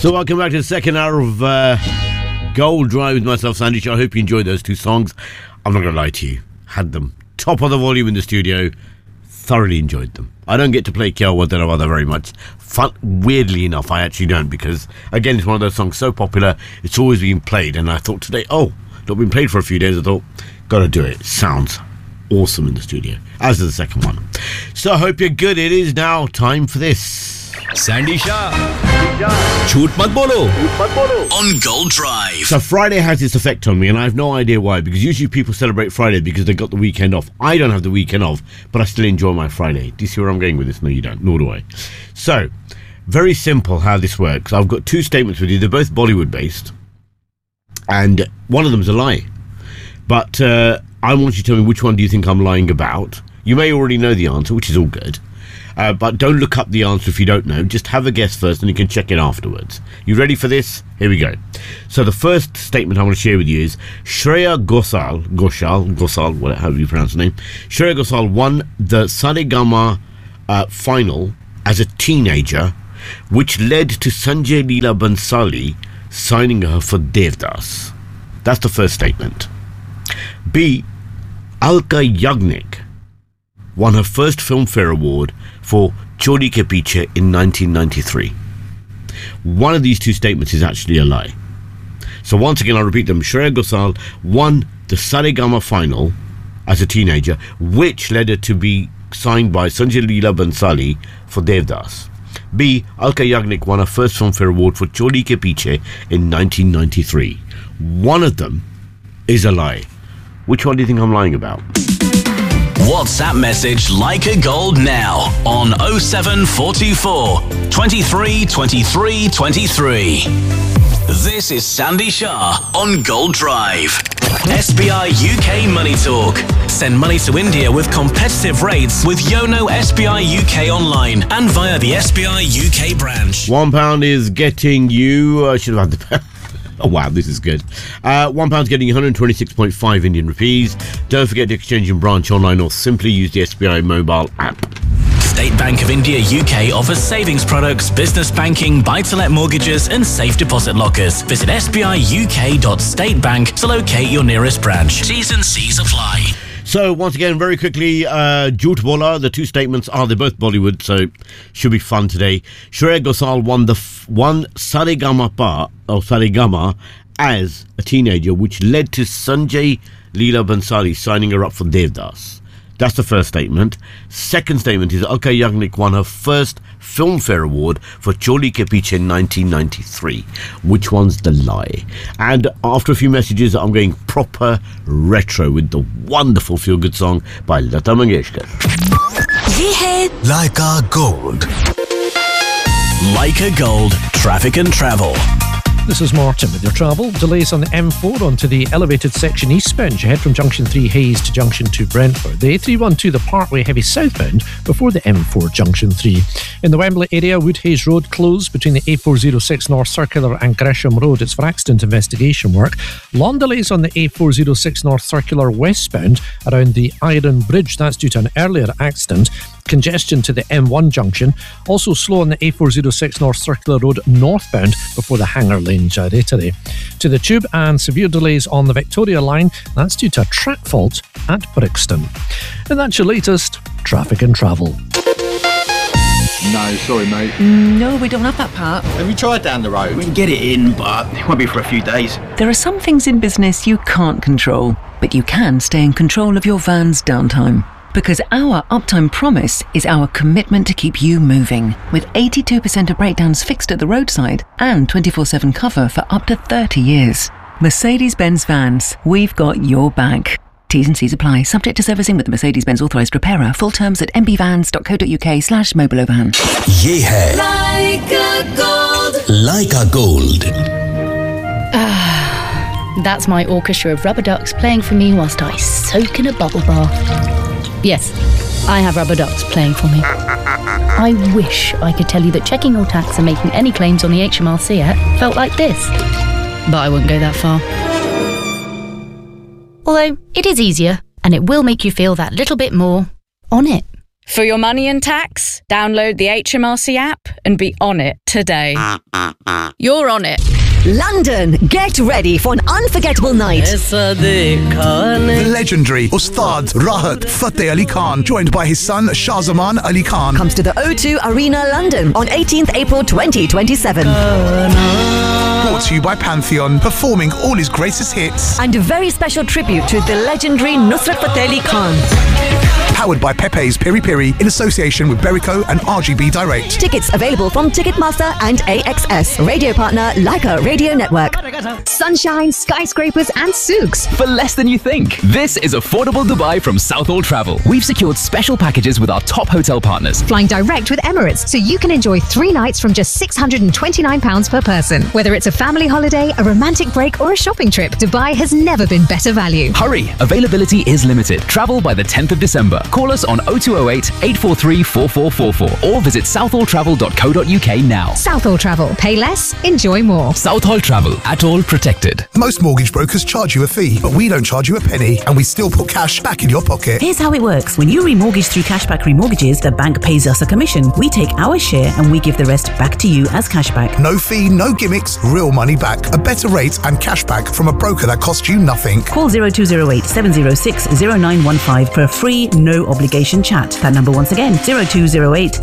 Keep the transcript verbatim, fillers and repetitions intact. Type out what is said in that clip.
So welcome back to the second hour of uh, Gold Drive with myself, Sandy Shah. I hope you enjoyed those two songs. I'm not going to lie to you. Had them top of the volume in the studio. Thoroughly enjoyed them. I don't get to play Kya Watan Wada very much. Fun, weirdly enough, I actually don't, because, again, it's one of those songs so popular, it's always been played. And I thought today, oh, not been played for a few days. I thought, got to do it. Sounds awesome in the studio, as is the second one. So I hope you're good. It is now time for this. Sandy Shah. Chhoot mat bolo. On Gold Drive. So Friday has this effect on me, and I have no idea why, because usually people celebrate Friday because they got the weekend off. I don't have the weekend off, but I still enjoy my Friday. Do you see where I'm going with this? No, you don't. Nor do I. So, very simple how this works. I've got two statements with you. They're both Bollywood based, and one of them's a lie. But uh, I want you to tell me which one do you think I'm lying about. You may already know the answer, which is all good. Uh, but don't look up the answer if you don't know. Just have a guess first and you can check it afterwards. You ready for this? Here we go. So the first statement I want to share with you is Shreya Ghosal, Ghoshal, Ghosal, whatever, however you pronounce the name. Shreya Ghosal won the Saregama uh, final as a teenager, which led to Sanjay Leela Bhansali signing her for Devdas. That's the first statement. B. Alka Yagnik won her first Filmfare Award for Choli Ke Piche in nineteen ninety-three. One of these two statements is actually a lie. So once again, I'll repeat them. Shreya Ghosal won the Saregama final as a teenager, which led her to be signed by Sanjay Leela Bhansali for Devdas. B. Alka Yagnik won her first Filmfare Award for Choli Ke Piche in nineteen ninety-three. One of them is a lie. Which one do you think I'm lying about? WhatsApp message Leica Gold now on oh seven four two four, twenty-three, twenty-three, twenty-three. This is Sandy Shah on Gold Drive. S B I U K Money Talk. Send money to India with competitive rates with Yono S B I U K online and via the S B I U K branch. One pound is getting you... I uh, should have had the pound. Oh, wow, this is good. Uh, one pound's getting one hundred twenty-six point five Indian rupees. Don't forget to exchange in branch online or simply use the S B I mobile app. State Bank of India U K offers savings products, business banking, buy-to-let mortgages and safe deposit lockers. Visit s b i u k dot state bank to locate your nearest branch. T's and C's apply. So, once again, very quickly, uh, Jhoot Bola, the two statements are, they're both Bollywood, so should be fun today. Shreya Ghosal won the f- won Saregama Pa, or Saregama, as a teenager, which led to Sanjay Leela Bhansali signing her up for Devdas. That's the first statement. Second statement is Alka Yagnik won her first Filmfare Award for Choli Ke Piche in nineteen ninety-three. Which one's the lie? And after a few messages, I'm going proper retro with the wonderful feel-good song by Lata Mangeshkar. Ye hai Leica Gold. Leica Gold, traffic and travel. This is Martin with your travel. Delays on the M four onto the elevated section eastbound. You head from Junction three Hayes to Junction two Brentford. The A three twelve, the Parkway heavy southbound before the M four Junction three. In the Wembley area, Woodhays Road closed between the A four oh six North Circular and Gresham Road. It's for accident investigation work. Long delays on the A four oh six North Circular westbound around the Iron Bridge. That's due to an earlier accident. Congestion to the M one junction. Also slow on the A four oh six North Circular Road northbound before the Hanger Lane gyratory. To the Tube, and severe delays on the Victoria line. That's due to a track fault at Brixton. And that's your latest traffic and travel. No, sorry mate. No, we don't have that part. Have you tried down the road? We can get it in, but it won't be for a few days. There are some things in business you can't control, but you can stay in control of your van's downtime. Because our uptime promise is our commitment to keep you moving, with eighty-two percent of breakdowns fixed at the roadside and twenty-four seven cover for up to thirty years. Mercedes-Benz Vans, we've got your back. T's and C's apply, subject to servicing with the Mercedes-Benz authorised repairer. Full terms at m b vans dot co dot u k slash mobile overhand. Ye hai Leica Gold. Leica Gold. Ah, that's my orchestra of rubber ducks playing for me whilst I soak in a bubble bath. Yes, I have rubber ducks playing for me. I wish I could tell you that checking your tax and making any claims on the H M R C app felt like this, but I wouldn't go that far. Although, it is easier, and it will make you feel that little bit more on it. For your money and tax, download the H M R C app and be on it today. You're on it. London, get ready for an unforgettable night. The legendary Ustad Rahat Fateh Ali Khan, joined by his son Shahzaman Ali Khan, comes to the O two Arena, London on eighteenth April twenty twenty-seven. Brought to you by Pantheon, performing all his greatest hits. And a very special tribute to the legendary Nusrat Fateh Ali Khan. Powered by Pepe's Piri Piri in association with Berico and R G B Direct. Tickets available from Ticketmaster and A X S. Radio partner Leica Radio Network. Sunshine, skyscrapers and souks. For less than you think. This is Affordable Dubai from Southall Travel. We've secured special packages with our top hotel partners. Flying direct with Emirates, so you can enjoy three nights from just six hundred twenty-nine pounds per person. Whether it's a family holiday, a romantic break or a shopping trip, Dubai has never been better value. Hurry! Availability is limited. Travel by the tenth of December. Call us on oh two oh eight, eight four three, four four four four or visit southall travel dot co dot uk now. Southall Travel. Pay less, enjoy more. Southall Travel. At all protected. Most mortgage brokers charge you a fee, but we don't charge you a penny, and we still put cash back in your pocket. Here's how it works. When you remortgage through Cashback Remortgages, the bank pays us a commission. We take our share and we give the rest back to you as cashback. No fee, no gimmicks, real money back. A better rate and cashback from a broker that costs you nothing. Call oh two oh eight, seven oh six, oh nine one five for a free, no obligation chat. That number once again, oh two oh eight,